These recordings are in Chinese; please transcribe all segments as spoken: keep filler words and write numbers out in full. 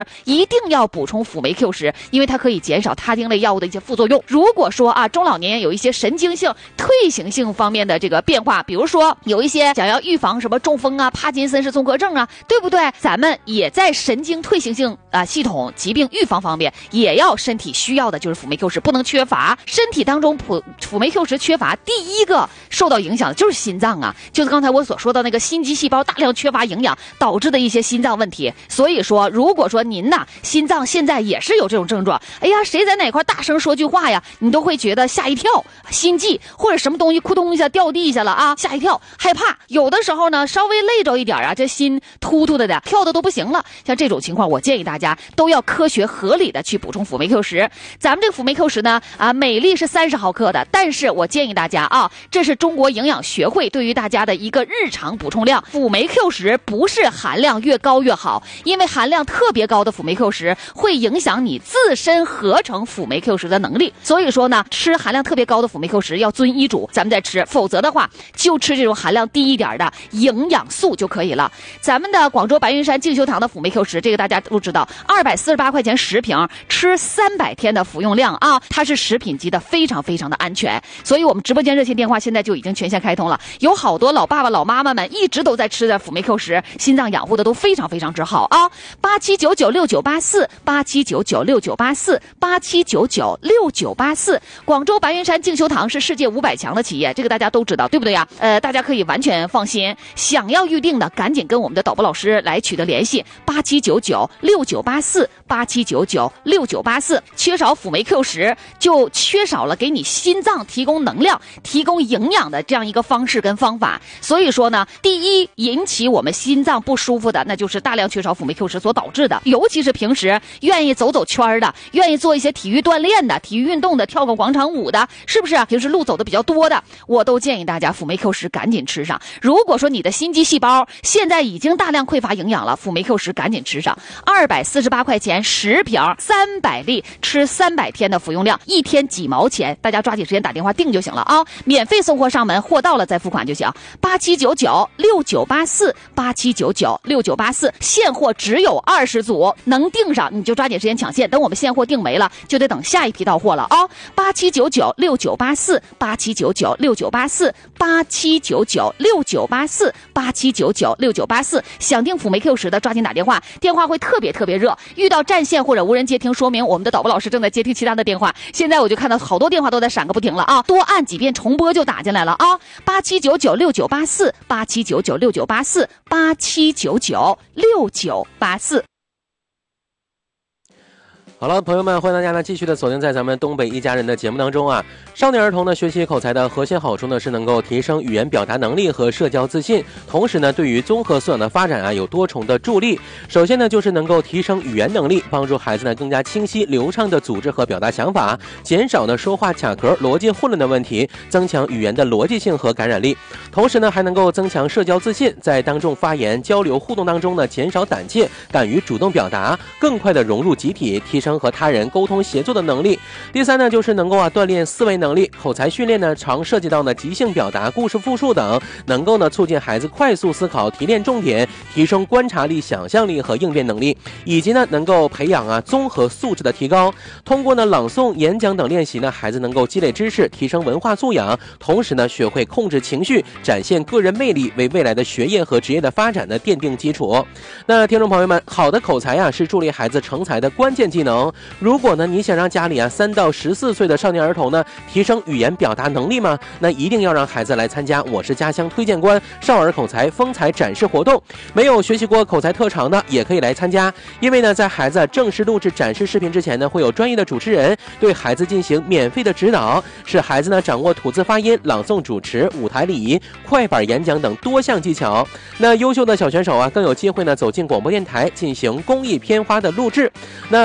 一定要补充辅酶 Q 十，因为它可以减少他汀类药物的一些副作用。如果说啊中老年有一些神经性、退行性方面的这个变化，比如说有一些想要预防什么中风啊、帕金森氏综合症啊，对不对？咱们也在神经退行性啊系统疾病预防方面，也要身体需要的就是辅酶 Q 十，不能缺乏。身体当中辅辅酶 Q 十缺乏，第一个受到影响的就是心脏啊，就是刚才我所说的那个心肌细胞大量缺乏营养导致的一些心脏问题。所以说，如果说您呐心脏现在也是有这种症状，哎呀，谁在哪块大声说句话呀，你都会觉得吓一跳，心悸，或者什么东西扑通一下掉地下了啊，吓一跳，害怕。有的时候呢，稍微累着一点啊，这心突突的的，跳的都不行了。像这种情况，我建议大家都要科学合理的去补充辅酶 Q 十。咱们这个辅酶 Q 十呢，啊，每粒是三十毫克的，但是我建议大家啊，这是中国营养学会对于大家的一个日常补充量。辅酶 Q 十不是含量越高越好，因为含量特别高的辅酶 Q 十会影响你自身合成辅酶 Q 十的能力。所以说呢，吃含量特别高的辅酶 Q 十要遵医嘱，咱们再吃，否则的话就吃这种含量低一点的营养素就可以了。咱们的广州白云山净修堂的辅酶 Q 十，这个大家都知道，二百四十八块钱十瓶，吃三百天的服用量啊，它是食品级的，非常非常的安全。所以我们直播间热线电话现在就已经全线开通了，有好多老爸爸老妈妈们一直都在吃的辅酶 Q 十，心脏养护的都非常非常之好啊。八七九九六九八四，八七九九六九八四，八七九九六九八四。广州白云山净修堂是世界五百强的企业，这个大家都知道，对不对呀？呃，大家可以完全放心。想要预定的，赶紧跟我们的导播老师来取得联系，八七九九六九八四，八七九九六九八四。缺少辅酶 Q 十，就缺少了给你心脏提供能量、提供营养的这样一个方式跟方法。所以说呢，第一引起我们心脏不舒服的，那就是大量缺少辅酶 Q 十所导致的。尤其是平时愿意走走圈的，愿意做一些体育锻炼的、体育运动的，跳个广场舞的，是不是？平时路走的比较多的，我都建议大家辅酶 Q 十赶紧吃上。如果说你的心肌细胞现在已经大量匮乏营养了，辅酶 Q 十赶紧吃上。二百四十八块钱十瓶，三百粒，吃三百天的服用量，一天几毛钱，大家抓紧时间打电话订就行了啊！免费送货上门，货到了再付款就行。八七九九六九八四，八七九九六九八四，现货只有二十组，能订上你就抓紧时间抢现，等我们现货订没了，就得等下一批到货了啊！八七九九六九八四，八七九九六九八四，八七九九六九八四，八七九九六九八四。想订辅酶 Q 十的，抓紧打电话，电话会特别特别热。遇到占线或者无人接听，说明我们的导播老师正在接听其他的电话。现在我就看到好多电话都在闪个不停了啊！多按几遍重播就打进来了啊！八七九九六九八四，八七九九六九八四，八七九九六九八四。 好了，朋友们，欢迎大家呢继续的锁定在咱们东北一家人的节目当中啊。少年儿童呢学习口才的核心好处呢是能够提升语言表达能力和社交自信，同时呢对于综合素养的发展啊有多重的助力。首先呢就是能够提升语言能力，帮助孩子呢更加清晰流畅的组织和表达想法，减少呢说话卡壳、逻辑混乱的问题，增强语言的逻辑性和感染力。同时呢还能够增强社交自信，在当众发言、交流互动当中呢减少胆怯，敢于主动表达，更快的融入集体，提升和他人沟通协作的能力。第三呢就是能够啊锻炼思维能力，口才训练呢常涉及到呢即兴表达、故事复述等，能够呢促进孩子快速思考、提炼重点，提升观察力、想象力和应变能力，以及呢能够培养啊综合素质的提高。通过呢朗诵、演讲等练习呢，孩子能够积累知识，提升文化素养，同时呢学会控制情绪，展现个人魅力，为未来的学业和职业的发展呢奠定基础。那听众朋友们，好的口才啊是助力孩子成才的关键技能。如果呢你想让家里啊三到十四岁的少年儿童呢提升语言表达能力吗？那一定要让孩子来参加我是家乡推荐官少儿口才风采展示活动。没有学习过口才特长的也可以来参加，因为呢在孩子正式录制展示视频之前呢，会有专业的主持人对孩子进行免费的指导，使孩子呢掌握吐字发音、朗诵主持、舞台礼仪、快板演讲等多项技巧。那优秀的小选手啊更有机会呢走进广播电台进行公益片花的录制。那本次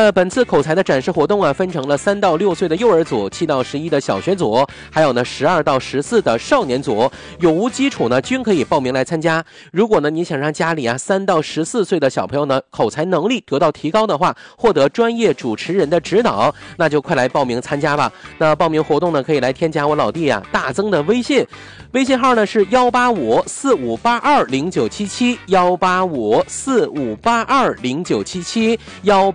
口才的展示活动啊，分成了三到六岁的幼儿组、七到十一的小学组，还有呢十二到十四的少年组，有无基础呢均可以报名来参加。如果呢你想让家里啊三到十四岁的小朋友呢口才能力得到提高的话，获得专业主持人的指导，那就快来报名参加吧。那报名活动呢，可以来添加我老弟啊大增的微信，微信号呢是幺八五四五八二零九七七，幺八五四五八二零九七七，幺